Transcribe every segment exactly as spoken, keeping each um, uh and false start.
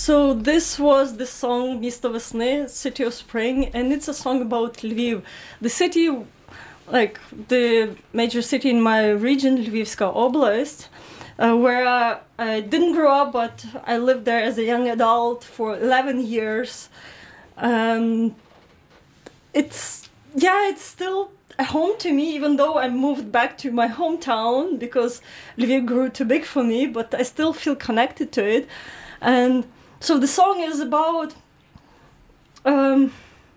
So this was the song Misto Vesny, City of Spring, and it's a song about Lviv. The city, like the major city in my region, Lvivska Oblast, uh, where I, I didn't grow up, but I lived there as a young adult for eleven years. Um, it's, yeah, it's still a home to me, even though I moved back to my hometown because Lviv grew too big for me, but I still feel connected to it. And so the song is about, um,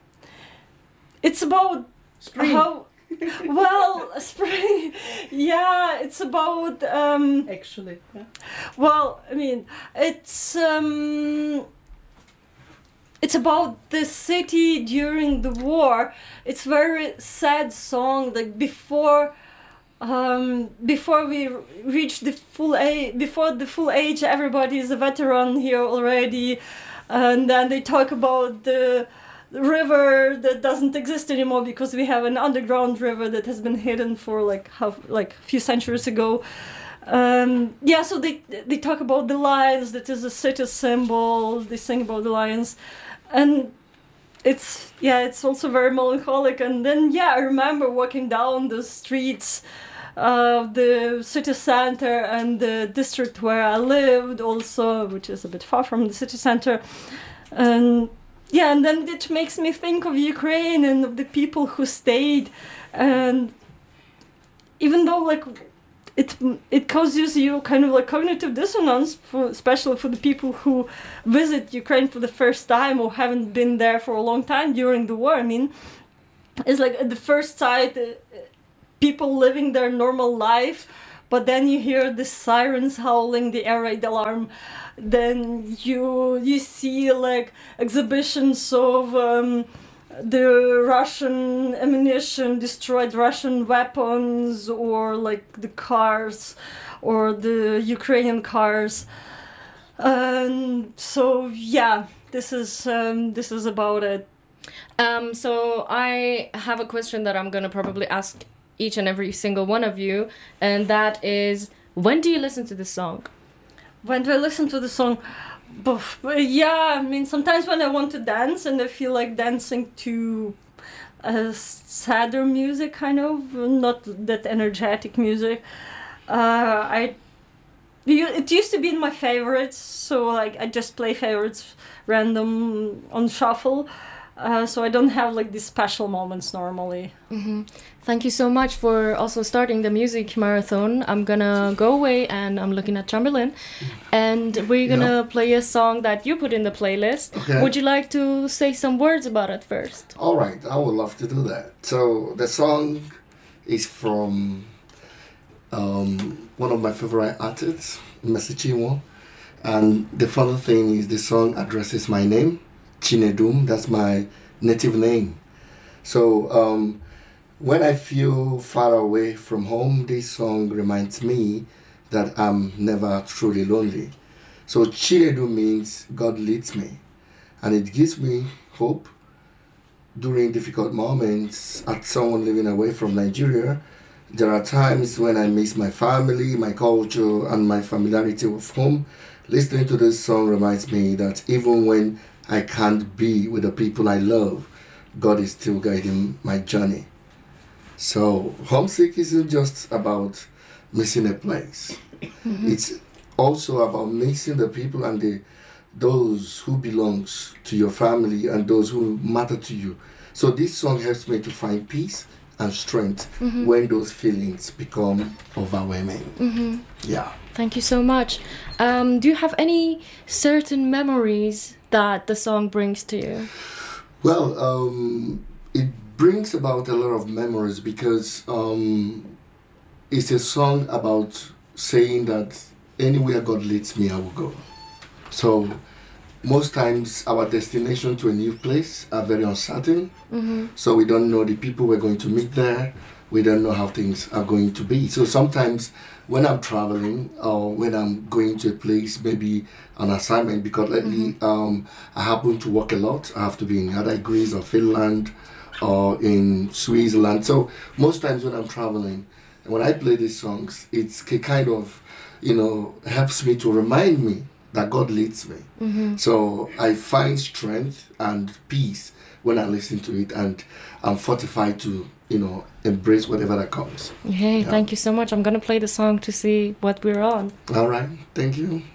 it's about Spring. how, well, spring, yeah, it's about, um, Actually, yeah. well, I mean, it's, um, it's about the city during the war. It's very sad song, like before, um, before we reach the full age, before the full age, everybody is a veteran here already, and then they talk about the river that doesn't exist anymore because we have an underground river that has been hidden for like half, like a few centuries ago. Um, yeah, so they they talk about the lions. That is a city symbol. They sing about the lions, and it's yeah, it's also very melancholic. And then yeah, I remember walking down the streets of the city center and the district where I lived, also, which is a bit far from the city center, and yeah, and then it makes me think of Ukraine and of the people who stayed, and even though like it it causes you kind of like cognitive dissonance, for, especially for the people who visit Ukraine for the first time or haven't been there for a long time during the war. I mean, it's like at the first sight, uh, people living their normal life, but then you hear the sirens howling, the air raid alarm. Then you you see like exhibitions of um, the Russian ammunition, destroyed Russian weapons, or like the cars, or the Ukrainian cars. And so yeah, this is um, this is about it. Um, so I have a question that I'm gonna probably ask each and every single one of you, and that is, when do you listen to this song? When do I listen to the song? Boof. Yeah, I mean, sometimes when I want to dance and I feel like dancing to uh, sadder music, kind of, not that energetic music. Uh, I it used to be in my favorites, so like I just play favorites random on shuffle. Uh, so I don't have like these special moments normally. Mm-hmm. Thank you so much for also starting the music marathon. I'm gonna go away and I'm looking at Chamberlain, and we're gonna yeah. play a song that you put in the playlist. Okay. Would you like to say some words about it first? All right, I would love to do that. So the song is from um, one of my favorite artists, Mercy Chinwo, and the funny thing is the song addresses my name, Chinedum. That's my native name. So um, when I feel far away from home, this song reminds me that I'm never truly lonely. So Chinedum means God leads me, and it gives me hope during difficult moments. As someone living away from Nigeria, there are times when I miss my family, my culture, and my familiarity with home. Listening to this song reminds me that even when I can't be with the people I love, God is still guiding my journey. So homesick isn't just about missing a place. Mm-hmm. It's also about missing the people and the those who belongs to your family and those who matter to you. So this song helps me to find peace and strength mm-hmm. when those feelings become overwhelming. Mm-hmm. Yeah. Thank you so much. Um, do you have any certain memories that the song brings to you? Well, um, it brings about a lot of memories because um, it's a song about saying that anywhere God leads me, I will go. So most times our destination to a new place are very uncertain. Mm-hmm. So we don't know the people we're going to meet there. We don't know how things are going to be. So sometimes when I'm traveling or when I'm going to a place, maybe an assignment, because lately mm-hmm. um, I happen to work a lot. I have to be in either Greece or Finland or in Switzerland. So most times when I'm traveling, when I play these songs, it's kind of, you know, helps me to remind me that God leads me. Mm-hmm. So I find strength and peace when I listen to it, and I'm fortified to, you know, embrace whatever that comes. Hey, yeah. Thank you so much. I'm gonna play the song to see what we're on. All right, thank you.